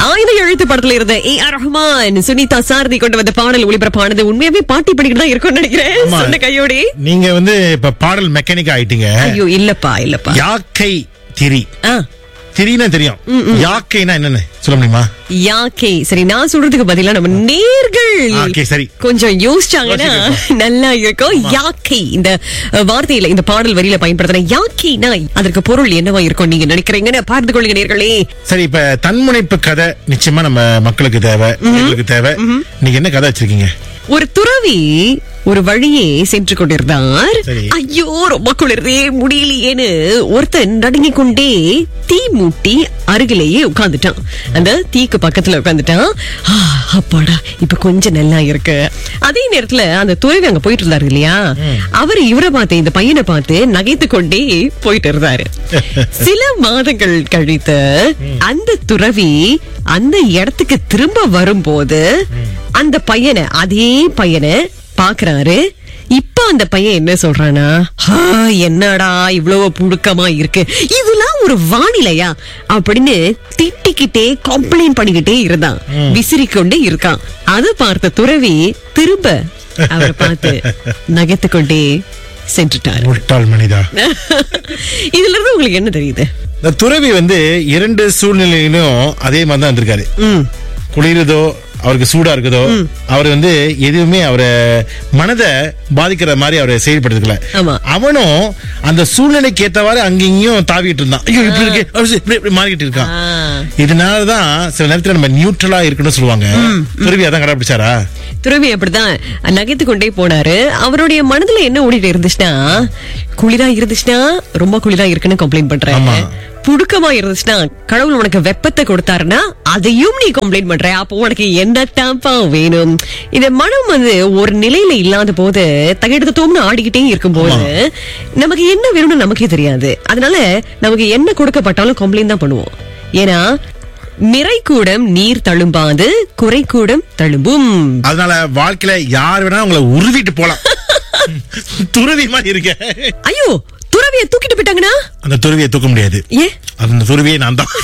ஆயுத எழுத்து படத்துல இருந்த A.R. ரஹ்மான், சுனிதா சாரதி கொண்டு வந்த பாடல் ஒளிபரப்பானது உண்மையாவே பாட்டி படிக்கிட்டு தான் இருக்கும்னு நினைக்கிறேன். சொன்ன கையோடி நீங்க இப்ப பாடல் மெக்கானிக் ஆயிட்டீங்க. ஐயோ இல்லப்பா யாக்கை திரி திரினா தெரியும். யாக்கைனா என்னன்னு சொல்ல முடியுமா? யாக்கை சரி, நான் சொல்றதுக்கு பதிலா நம்ம நேர்கள் சரி கொஞ்சம் யோசிச்சாங்கன்னா நல்லா இருக்கும். யாக்கை இந்த வார்த்தையில, இந்த பாடல் வரியில பயன்படுத்தின யாக்கைனா அதற்கு பொருள் என்னவா இருக்கும் நீங்க நினைக்கிறீங்கன்னு பார்த்து கொள்ளுங்க நேர்களே. சரி, இப்ப தன்முனைப்பு கதை நிச்சயமா நம்ம மக்களுக்கு தேவை, தேவை. நீங்க என்ன கதை வச்சிருக்கீங்க? ஒரு துறவி ஒரு வழியே சென்று கொண்டிருந்தார். ஐயோ ரொம்ப குளிர்தே முடியலையேன்னு ஒருத்தன் நடுங்கிக் கொண்டே தீ மூட்டி அருகிலேயே உட்கார்ந்துட்டான். அந்த தீக்கு பக்கத்துல உட்கார்ந்துட்டான். அப்பாடா இப்ப கொஞ்சம் நல்லா இருக்கு. அதே நேரத்துல அந்த துறவி அங்க போயிட்டு இருந்தாரு இல்லையா, அவரு இவரை பார்த்து, இந்த பையனை பார்த்து நகைத்து கொண்டே போயிட்டு இருந்தாரு. சில மாதங்கள் கழித்து அந்த துறவி அந்த இடத்துக்கு திரும்ப வரும்போது அந்த பையனை, அதே பையனை பாக்குறாரு. இப்ப அந்த பையன் என்ன சொல்றானா, என்னடா இவ்வளவு புழுக்கமா இருக்கு, இதெல்லாம் ஒரு வானிலையா அப்படின்னு திட்டிக்கிட்டே கம்ப்ளைண்ட் பண்ணிக்கிட்டே இருந்தான், விசிறிக்கொண்டே இருக்கான். அதை பார்த்த துறவி திரும்ப அவரை பார்த்து நகைத்து கொண்டே சென்றுட்டார். முட்டாள் மனிதா. இதுல இருந்து உங்களுக்கு என்ன தெரியுது? இந்த துறவி இரண்டு சூழ்நிலையிலும் அதே மாதிரி தான் இருந்திருக்காரு. குளிருதோ அவருக்கு சூடா இருக்குதோ, அவர் எதுவுமே அவரை மனதை பாதிக்கிற மாதிரி அவரை செயல்படுத்தல. அவனும் அந்த சூழ்நிலைக்கு ஏற்றவாறு அங்கேயும் தாவிட்டு இருந்தான். ஐயோ இப்படி இருக்கு, மாறிக்கிட்டு இருக்கான். இதனாலதான் சில நேரத்துல நம்ம நியூட்ரலா இருக்கணும்னு சொல்லுவாங்க. துறவி அதான் கடைபிடிச்சாரா? துறவி அப்படிதான் நகைத்து கொண்டே போனாரு. அவருடைய மனதுல என்ன ஓடிட்டு இருந்துச்சுன்னா, குளிரா இருந்துச்சுன்னா ரொம்ப குளிரா இருக்குன்னு கம்ப்ளைண்ட் பண்றேன், புடுக்கமா இருந்துச்சுன்னா கடவுள் உனக்கு வெப்பத்தை கொடுத்தாருன்னா அதையும் நீ கம்ப்ளைண்ட் பண்ற, அப்போ உனக்கு என்னத்தாப்பா வேணும்? இந்த மனம் ஒரு நிலையில இல்லாத போது தகெடுத்தோம்னு ஆடிக்கிட்டே இருக்கும் போது நமக்கு என்ன வேணும்னு நமக்கே தெரியாது. அதனால நமக்கு என்ன கொடுக்கப்பட்டாலும் கம்ப்ளைண்ட் தான் பண்ணுவோம். ஏன்னா நிறைக்கூடம் நீர் தழும்பாது, குறைக்கூடம் தழும்பும். அதனால வாழ்க்கையில யார் வேணா உங்களை உருவிட்டு போலாம். துறவி மாதிரி இருக்க. ஐயோ துறவியை தூக்கிட்டு போயிட்டாங்கன்னா அந்த துறவியை தூக்க முடியாது. அந்த துறவியை நான் தான்.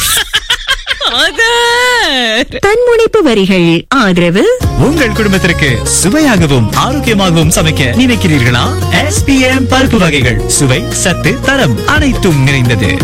தன்முனைப்பு வரிகள் ஆதரவு. உங்கள் குடும்பத்திற்கு சுவையாகவும் ஆரோக்கியமாகவும் சமைக்க நினைக்கிறீர்களா? SPM பருப்பு வகைகள் சுவை, சத்து, தரம் அனைத்தும் நிறைந்தது.